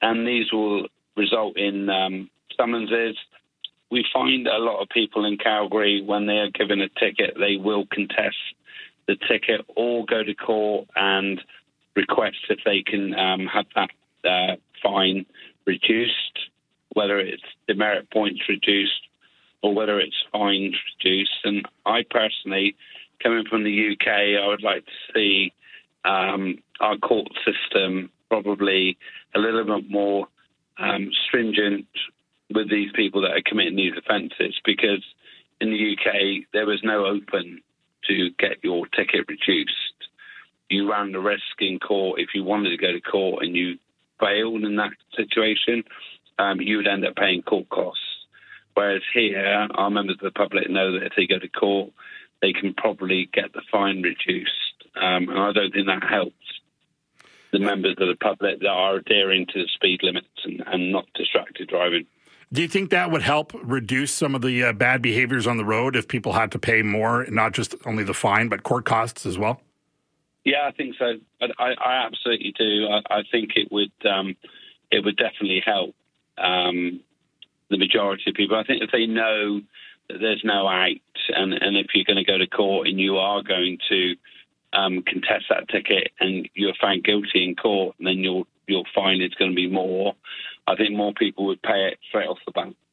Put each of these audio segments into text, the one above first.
and these will result in summonses. We find a lot of people in Calgary, when they are given a ticket, they will contest the ticket or go to court and request if they can have that fine reduced, whether it's demerit points reduced or whether it's fines reduced. And I personally, coming from the UK, I would like to see our court system probably a little bit more stringent with these people that are committing these offences, because in the UK there was no open to get your ticket reduced. You ran the risk in court. If you wanted to go to court and you failed in that situation, you would end up paying court costs. Whereas here, our members of the public know that if they go to court, they can probably get the fine reduced. And I don't think that helps the members of the public that are adhering to the speed limits and not distracted driving. Do you think that would help reduce some of the bad behaviors on the road if people had to pay more, not just only the fine, but court costs as well? Yeah, I think so. I absolutely do. I think it would definitely help the majority of people. I think if they know that there's no out, and if you're going to go to court and you are going to contest that ticket and you're found guilty in court, then your fine is going to be more. I think more people would pay it straight off the bat.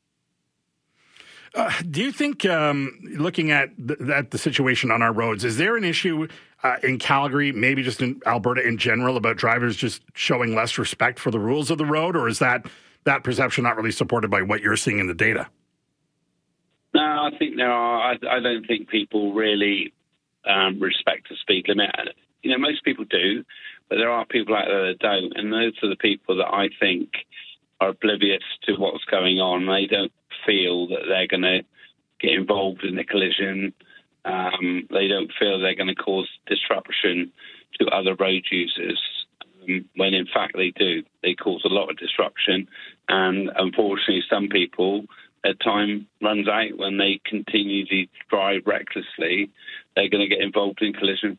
Do you think, looking at the situation on our roads, is there an issue in Calgary, maybe just in Alberta in general, about drivers just showing less respect for the rules of the road, or is that perception not really supported by what you're seeing in the data? No, I think there are. I don't think people really respect the speed limit. You know, most people do, but there are people out there that don't, and those are the people that I think are oblivious to what's going on. They don't feel that they're going to get involved in the collision. They don't feel they're going to cause disruption to other road users, when in fact they do. They cause a lot of disruption, and unfortunately some people, their time runs out when they continue to drive recklessly. They're going to get involved in collisions.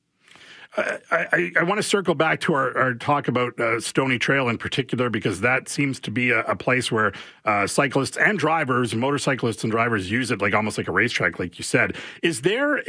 I want to circle back to our talk about Stoney Trail in particular, because that seems to be a place where cyclists and drivers, motorcyclists and drivers, use it like almost like a racetrack, like you said. Is there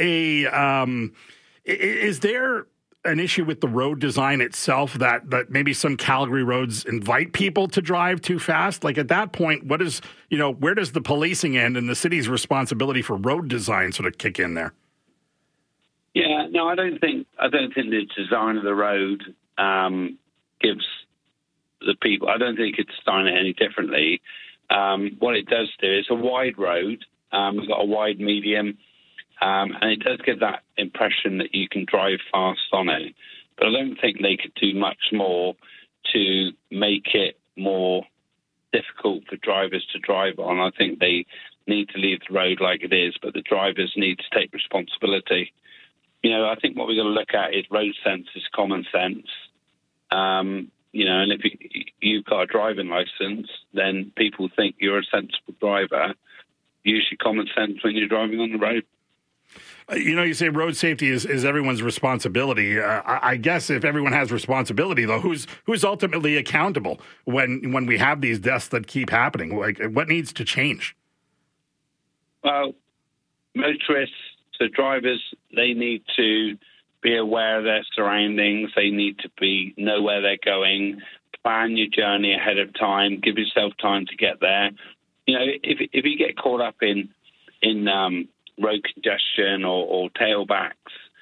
an issue with the road design itself that maybe some Calgary roads invite people to drive too fast? Like, at that point, where does the policing end and the city's responsibility for road design sort of kick in there? Yeah, no, I don't think the design of the road gives the people. I don't think it's design it any differently. What it does do is a wide road. We've got a wide medium, and it does give that impression that you can drive fast on it. But I don't think they could do much more to make it more difficult for drivers to drive on. I think they need to leave the road like it is, but the drivers need to take responsibility. You know, I think what we've got to look at is road sense is common sense. You know, and if you've got a driving license, then people think you're a sensible driver. Use your common sense when you're driving on the road. You know, you say road safety is everyone's responsibility. I guess if everyone has responsibility, though, who's ultimately accountable when we have these deaths that keep happening? Like, what needs to change? Well, motorists, so drivers, they need to be aware of their surroundings. They need to know where they're going. Plan your journey ahead of time. Give yourself time to get there. You know, if you get caught up in road congestion or tailbacks,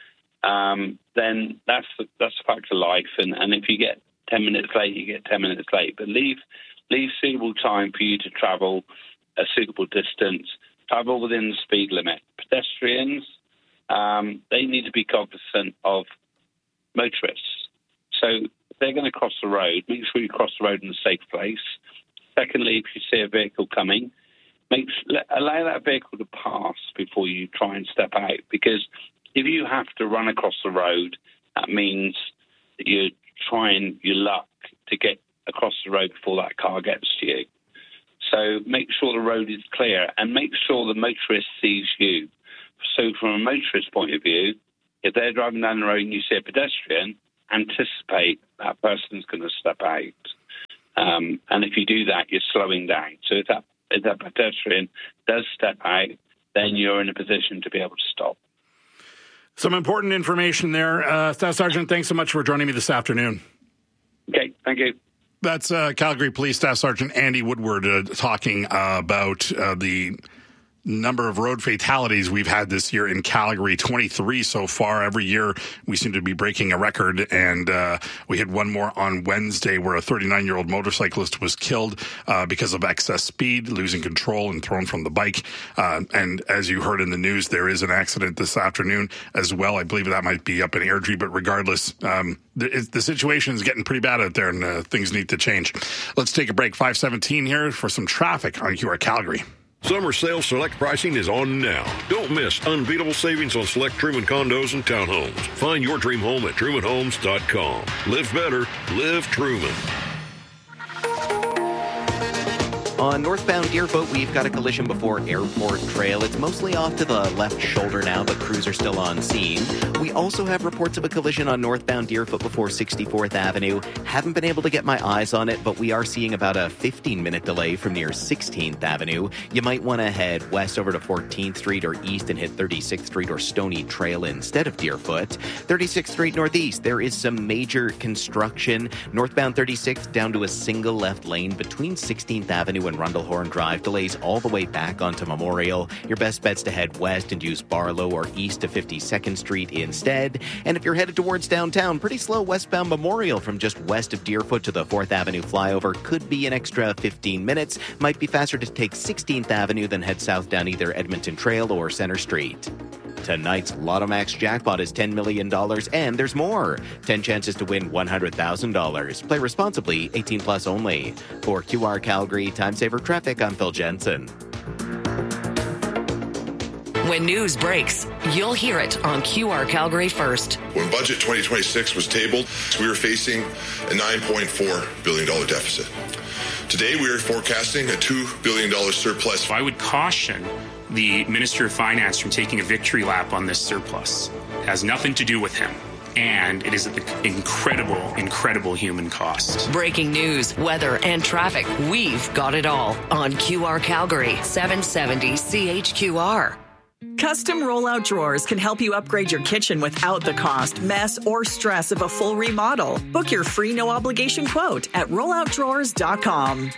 then that's a fact of life. And if you get 10 minutes late, you get 10 minutes late. But leave suitable time for you to travel a suitable distance. Travel within the speed limit. Pedestrians, they need to be cognizant of motorists. So if they're going to cross the road, make sure you cross the road in a safe place. Secondly, if you see a vehicle coming, allow that vehicle to pass before you try and step out. Because if you have to run across the road, that means that you're trying your luck to get across the road before that car gets to you. So make sure the road is clear and make sure the motorist sees you. So from a motorist point of view, if they're driving down the road and you see a pedestrian, anticipate that person's going to step out. And if you do that, you're slowing down. So if that pedestrian does step out, then you're in a position to be able to stop. Some important information there. Staff Sergeant, thanks so much for joining me this afternoon. Okay, thank you. That's Calgary Police Staff Sergeant Andy Woodward talking about the number of road fatalities we've had this year in Calgary, 23 so far. Every year we seem to be breaking a record, and we had one more on Wednesday where a 39-year-old motorcyclist was killed because of excess speed, losing control and thrown from the bike. And as you heard in the news, there is an accident this afternoon as well. I believe that might be up in Airdrie, but regardless, the situation is getting pretty bad out there, and things need to change. Let's take a break. 5:17 here for some traffic on QR Calgary. Summer sale select pricing is on now. Don't miss unbeatable savings on select Truman condos and townhomes. Find your dream home at trumanhomes.com. Live better, live Truman. On northbound Deerfoot, we've got a collision before Airport Trail. It's mostly off to the left shoulder now, but crews are still on scene. We also have reports of a collision on northbound Deerfoot before 64th Avenue. Haven't been able to get my eyes on it, but we are seeing about a 15-minute delay from near 16th Avenue. You might want to head west over to 14th Street or east and hit 36th Street or Stony Trail instead of Deerfoot. 36th Street northeast, there is some major construction. Northbound 36th down to a single left lane between 16th Avenue and Rundlehorn Drive. Delays all the way back onto Memorial. Your best bet's to head west and use Barlow or east to 52nd Street instead. And if you're headed towards downtown, pretty slow westbound Memorial from just west of Deerfoot to the 4th Avenue flyover. Could be an extra 15 minutes. Might be faster to take 16th Avenue than head south down either Edmonton Trail or Center Street. Tonight's Lotto Max jackpot is $10 million, and there's more. 10 chances to win $100,000. Play responsibly, 18 plus only. For QR Calgary Time Saver Traffic, I'm Phil Jensen. When news breaks, you'll hear it on QR Calgary first. When Budget 2026 was tabled, we were facing a $9.4 billion deficit. Today, we are forecasting a $2 billion surplus. I would caution the Minister of Finance from taking a victory lap on this surplus. It has nothing to do with him. And it is at the incredible human cost. Breaking news, weather, and traffic. We've got it all on QR Calgary, 770 CHQR. Custom rollout drawers can help you upgrade your kitchen without the cost, mess, or stress of a full remodel. Book your free no-obligation quote at rolloutdrawers.com.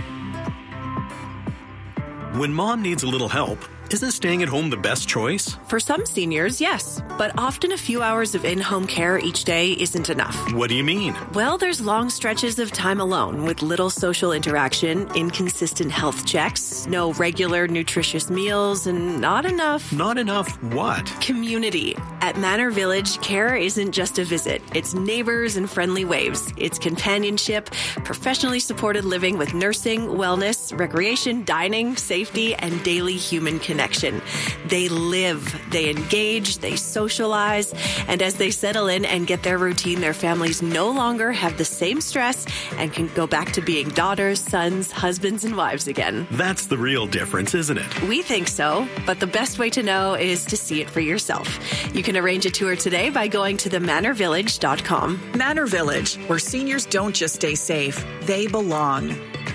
When mom needs a little help, isn't staying at home the best choice? For some seniors, yes. But often a few hours of in-home care each day isn't enough. What do you mean? Well, there's long stretches of time alone with little social interaction, inconsistent health checks, no regular nutritious meals, and not enough... Not enough what? Community. At Manor Village, care isn't just a visit. It's neighbors and friendly waves. It's companionship, professionally supported living with nursing, wellness, recreation, dining, safety, and daily human connection. They live, they engage, they socialize, and as they settle in and get their routine, their families no longer have the same stress and can go back to being daughters, sons, husbands, and wives again. That's the real difference, isn't it? We think so, but the best way to know is to see it for yourself. You can arrange a tour today by going to themanorvillage.com. Manor Village, where seniors don't just stay safe, they belong.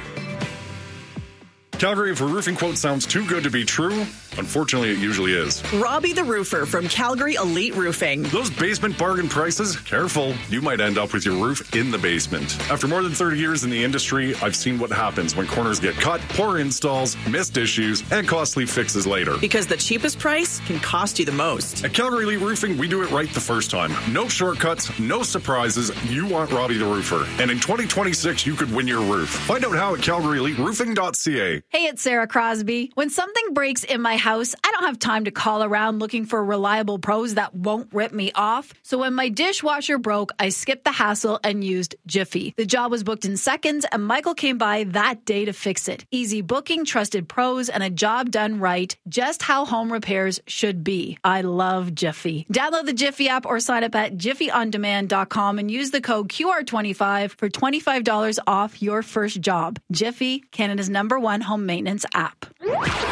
Calgary, if a roofing quote sounds too good to be true, unfortunately it usually is. Robbie the Roofer from Calgary Elite Roofing. Those basement bargain prices, careful, you might end up with your roof in the basement. After more than 30 years in the industry, I've seen what happens when corners get cut, poor installs, missed issues, and costly fixes later. Because the cheapest price can cost you the most. At Calgary Elite Roofing, we do it right the first time. No shortcuts, no surprises. You want Robbie the Roofer. And in 2026, you could win your roof. Find out how at calgaryeliteroofing.ca. Hey, it's Sarah Crosby. When something breaks in my house, I don't have time to call around looking for reliable pros that won't rip me off. So when my dishwasher broke, I skipped the hassle and used Jiffy. The job was booked in seconds, and Michael came by that day to fix it. Easy booking, trusted pros, and a job done right, just how home repairs should be. I love Jiffy. Download the Jiffy app or sign up at jiffyondemand.com and use the code QR25 for $25 off your first job. Jiffy, Canada's #1 home maintenance app.